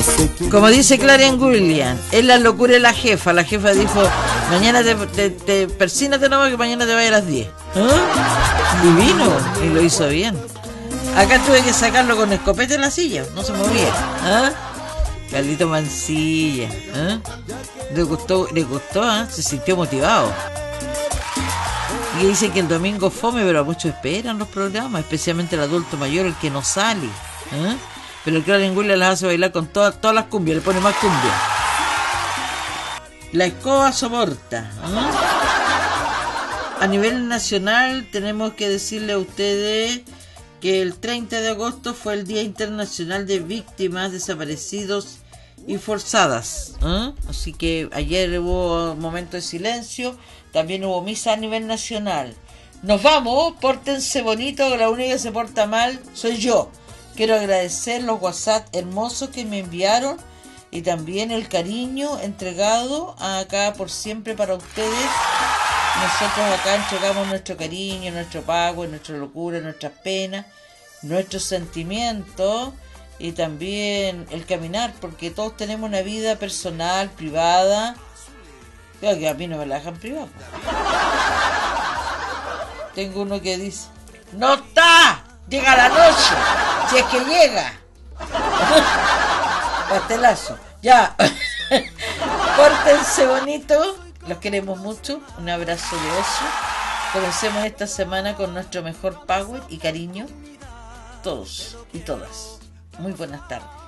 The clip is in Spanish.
Como dice Clarion Williams, es la locura de la jefa. La jefa dijo, mañana te persínate nomás que mañana te vaya a las 10. ¿Ah? Y vino, y lo hizo bien. Acá tuve que sacarlo con escopeta en la silla, no se movía. ¿Ah? Carlito Mancilla. ¿Ah? Le gustó, ¿ah? Se sintió motivado. Y dice que el domingo fome, pero a muchos esperan los programas, especialmente el adulto mayor, el que no sale. ¿Ah? Pero el Clarion Williams las hace bailar con todas las cumbias, le pone más cumbia. La escoba soporta. A nivel nacional tenemos que decirle a ustedes que el 30 de agosto fue el Día Internacional de Víctimas Desaparecidos y Forzadas. Así que ayer hubo un momento de silencio, también hubo misa a nivel nacional. Nos vamos, pórtense bonito, que la única que se porta mal soy yo. Quiero agradecer los WhatsApp hermosos que me enviaron y también el cariño entregado acá por siempre para ustedes. Nosotros acá entregamos nuestro cariño, nuestro pago, nuestra locura, nuestras penas, nuestros sentimientos y también el caminar, porque todos tenemos una vida personal, privada. Creo que a mí no me la dejan privada. Tengo uno que dice, ¡no está! Llega la noche, si es que llega. Pastelazo. Ya. Pórtense bonito. Los queremos mucho. Un abrazo de oso. Comencemos esta semana con nuestro mejor power y cariño. Todos y todas. Muy buenas tardes.